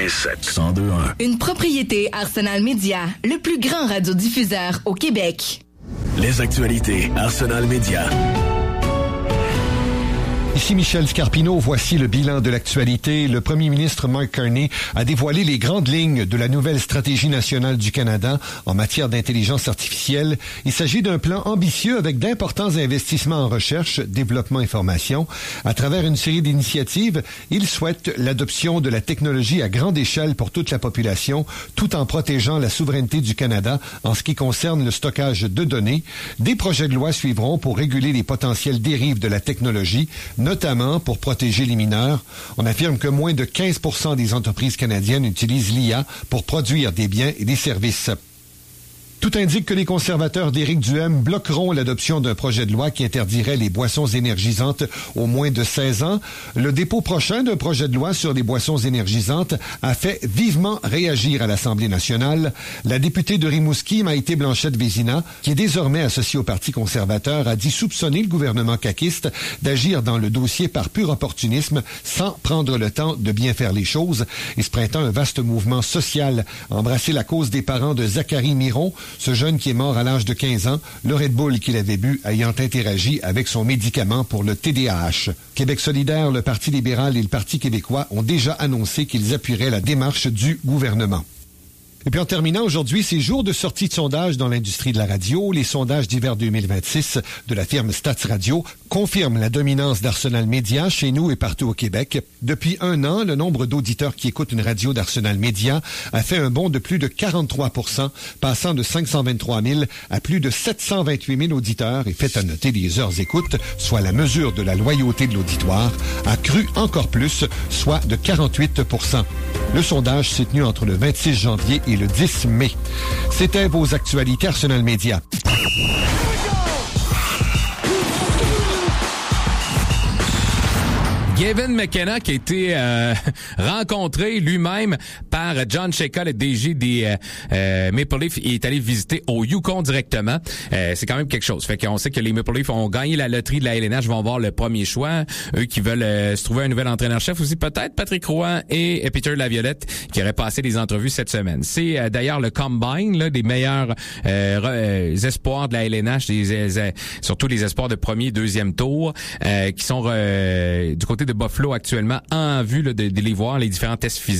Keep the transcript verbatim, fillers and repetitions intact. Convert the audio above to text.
quatre-vingt-quinze sept, cent deux un. Une propriété Arsenal Media, le plus grand radiodiffuseur au Québec. Les actualités Arsenal Media. Ici Michel Scarpino, voici le bilan de l'actualité. Le premier ministre Mark Carney a dévoilé les grandes lignes de la nouvelle stratégie nationale du Canada en matière d'intelligence artificielle. Il s'agit d'un plan ambitieux avec d'importants investissements en recherche, développement et formation. À travers une série d'initiatives, il souhaite l'adoption de la technologie à grande échelle pour toute la population, tout en protégeant la souveraineté du Canada en ce qui concerne le stockage de données. Des projets de loi suivront pour réguler les potentielles dérives de la technologie, notamment pour protéger les mineurs. On affirme que moins de quinze pour cent des entreprises canadiennes utilisent l'I A pour produire des biens et des services. Tout indique que les conservateurs d'Éric Duhaime bloqueront l'adoption d'un projet de loi qui interdirait les boissons énergisantes aux moins de seize ans. Le dépôt prochain d'un projet de loi sur les boissons énergisantes a fait vivement réagir à l'Assemblée nationale. La députée de Rimouski, Maïté Blanchette-Vézina, qui est désormais associée au Parti conservateur, a dit soupçonner le gouvernement caquiste d'agir dans le dossier par pur opportunisme sans prendre le temps de bien faire les choses. Et ce printemps, un vaste mouvement social a embrassé la cause des parents de Zachary Miron, ce jeune qui est mort à l'âge de quinze ans, le Red Bull qu'il avait bu ayant interagi avec son médicament pour le T D A H. Québec solidaire, le Parti libéral et le Parti québécois ont déjà annoncé qu'ils appuieraient la démarche du gouvernement. Et puis en terminant, aujourd'hui, c'est jour de sortie de sondage dans l'industrie de la radio. Les sondages d'hiver deux mille vingt-six de la firme Stats Radio confirment la dominance d'Arsenal Media chez nous et partout au Québec. Depuis un an, le nombre d'auditeurs qui écoutent une radio d'Arsenal Media a fait un bond de plus de quarante-trois pour cent, passant de cinq cent vingt-trois mille à plus de sept cent vingt-huit mille auditeurs. Et fait à noter, les heures écoute, soit la mesure de la loyauté de l'auditoire, a cru encore plus, soit de quarante-huit pour cent. Le sondage s'est tenu entre le vingt-six janvier et le dix mai. C'était vos actualités Arsenal Media. Gavin McKenna qui a été euh, rencontré lui-même par John Sheka, le D G des euh, euh, Maple Leafs. Il est allé visiter au Yukon directement. Euh, c'est quand même quelque chose. Fait qu'on sait que les Maple Leafs ont gagné la loterie de la L N H, vont avoir le premier choix. Eux qui veulent euh, se trouver un nouvel entraîneur-chef aussi, peut-être Patrick Roy et Peter Laviolette qui auraient passé des entrevues cette semaine. C'est euh, d'ailleurs le combine là, des meilleurs euh, euh, espoirs de la L N H, des, euh, surtout les espoirs de premier et deuxième tour euh, qui sont euh, du côté de Buffalo actuellement en vue là, de, de les voir, les différents tests physiques.